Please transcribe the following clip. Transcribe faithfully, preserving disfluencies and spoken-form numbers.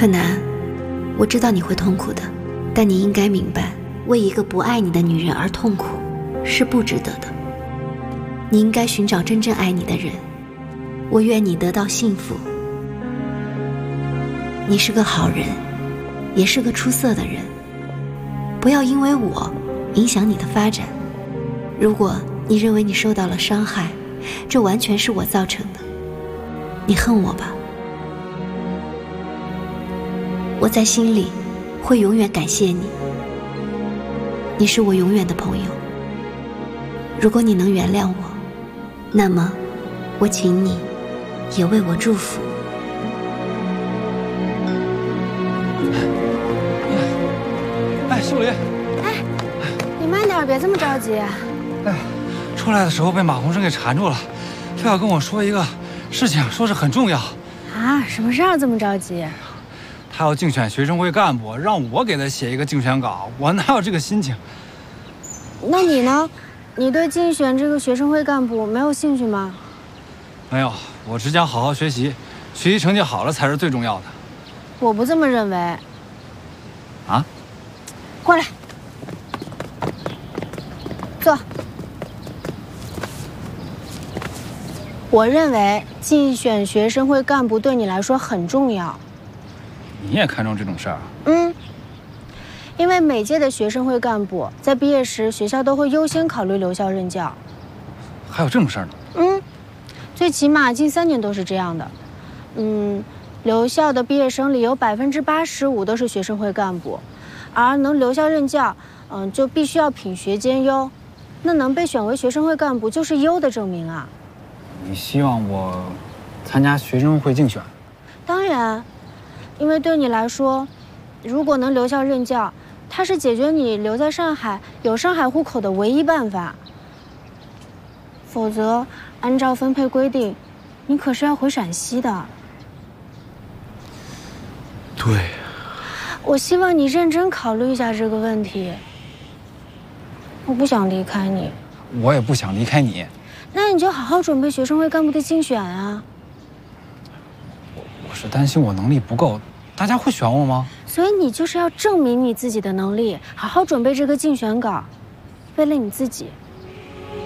柯南，我知道你会痛苦的，但你应该明白，为一个不爱你的女人而痛苦是不值得的。你应该寻找真正爱你的人。我愿你得到幸福。你是个好人，也是个出色的人。不要因为我影响你的发展。如果你认为你受到了伤害，这完全是我造成的。你恨我吧？我在心里会永远感谢你。你是我永远的朋友。如果你能原谅我，那么我请你也为我祝福。 哎，秀莲， 哎，你慢点，别这么着急。 哎，出来的时候被马洪生给缠住了，非要跟我说一个事情，说是很重要。 啊，什么事儿这么着急？ 他要竞选学生会干部，让我给他写一个竞选稿，我哪有这个心情？ 那你呢？你对竞选这个学生会干部没有兴趣吗？ 没有，我只想好好学习，学习成绩好了才是最重要的。 我不这么认为。 啊？ 过来，坐。我认为竞选学生会干部对你来说很重要。 你也看重这种事儿啊？ 嗯，因为每届的学生会干部在毕业时，学校都会优先考虑留校任教。 还有这种事儿呢？ 嗯，最起码近三年都是这样的。嗯，留校的毕业生里有百分之八十五都是学生会干部，而能留校任教，嗯，就必须要品学兼优。那能被选为学生会干部，就是优的证明啊。 你希望我参加学生会竞选？ 当然。因为对你来说，如果能留校任教，它是解决你留在上海有上海户口的唯一办法。否则，按照分配规定，你可是要回陕西的。 对。 我希望你认真考虑一下这个问题。我不想离开你。 我也不想离开你。 那你就好好准备学生会干部的竞选啊。 我是担心我能力不够，大家会选我吗？ 所以你就是要证明你自己的能力，好好准备这个竞选稿，为了你自己。